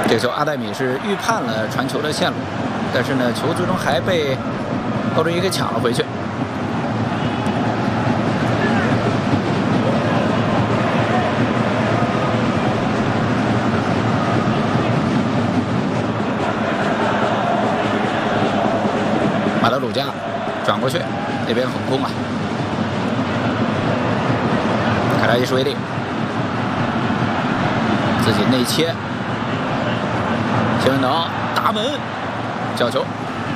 这球阿戴米是预判了传球的线路，但是呢，球最终还被高振宇给抢了回去。马德鲁加转过去，那边横空啊，凯拉伊什维利自己内切。 谢文能打门，角球。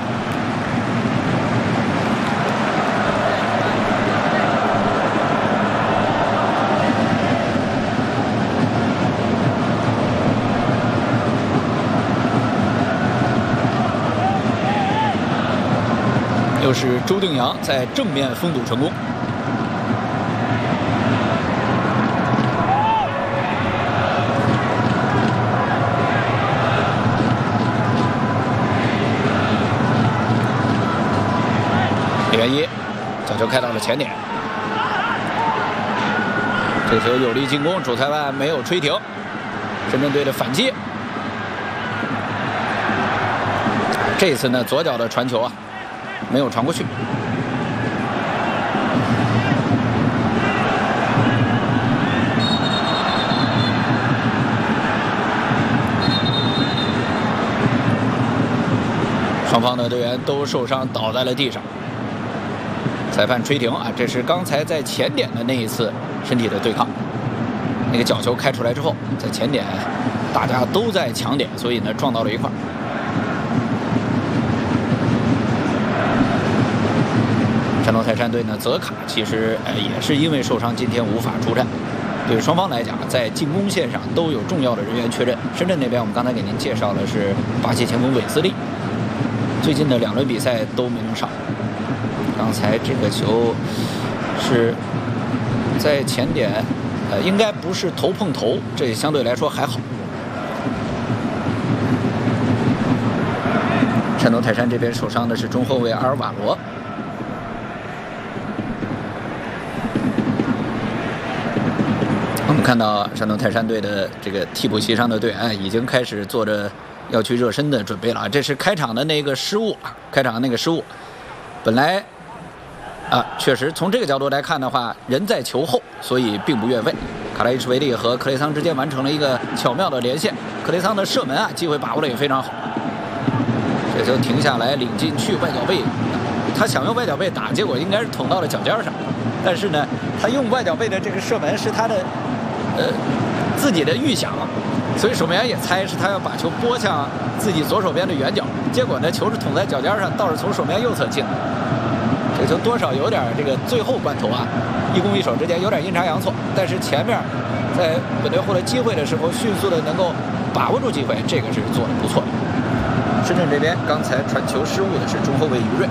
又是周定洋在正面封堵成功。 李元一，角球开到了前点，这球有力进攻，主裁判没有吹停，深圳队的反击。这次呢，左脚的传球啊，没有传过去。双方的队员都受伤，倒在了地上。 裁判吹停啊！这是刚才在前点的那一次身体的对抗，那个角球开出来之后，在前点大家都在抢点，所以呢撞到了一块儿。山东泰山队呢，泽卡其实也是因为受伤，今天无法出战。对于双方来讲，在进攻线上都有重要的人员确认。深圳那边我们刚才给您介绍的是巴西前锋韦斯利，最近的2轮比赛都没能上。 刚才这个球是在前点，应该不是头碰头，这相对来说还好。山东泰山这边受伤的是中后卫阿尔瓦罗。我们看到山东泰山队的这个替补席上的队员已经开始做着要去热身的准备了。这是开场的那个失误啊，开场的那个失误，本来。 确实，从这个角度来看的话，人在球后，所以并不越位。卡拉伊什维利和克雷桑之间完成了一个巧妙的连线。克雷桑的射门啊，机会把握的也非常好。这球停下来，领进去外脚背，他想用外脚背打，结果应该是捅到了脚尖上。但是呢，他用外脚背的这个射门是他的自己的预想，所以守门员也猜是他要把球拨向自己左手边的远角。结果呢，球是捅在脚尖上，倒是从守门员右侧进的。 这球多少有点这个最后关头啊，一攻一守之间有点阴差阳错，但是前面在本队获得机会的时候，迅速的能够把握住机会，这个是做的不错的。深圳这边刚才传球失误的是中后卫于睿。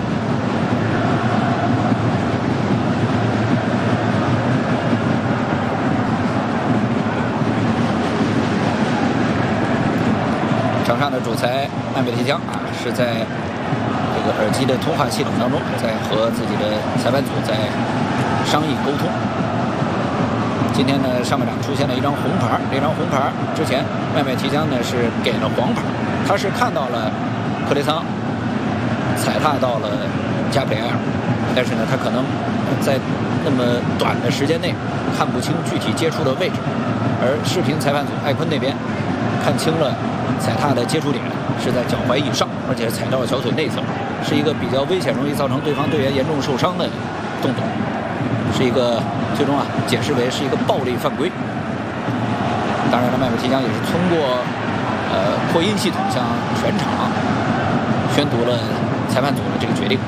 场上的主裁艾美提江啊，是在。 这个耳机的通话系统当中，在和自己的裁判组在商议沟通。今天呢，上半场出现了一张红牌，这张红牌之前，麦麦提江呢是给了黄牌，他是看到了克雷桑踩踏到了加布里埃尔，但是呢，他可能在那么短的时间内看不清具体接触的位置，而视频裁判组艾坤那边看清了踩踏的接触点是在脚踝以上，而且踩到了小腿内侧。 是一个比较危险，容易造成对方队员严重受伤的动作，是一个最终啊解释为是一个暴力犯规。当然了，麦克提江也是通过扩音系统向全场宣读了裁判组的这个决定。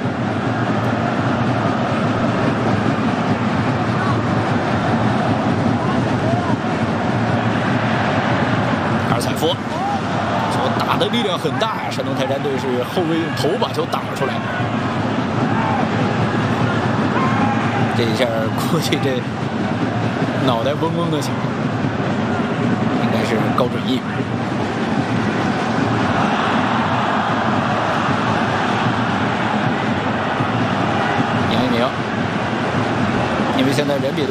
阿尔采夫。 打的力量很大呀！山东泰山队是后卫用头把球挡了出来，这一下估计这脑袋嗡嗡的响，应该是高准翼。杨一鸣，因为现在人比。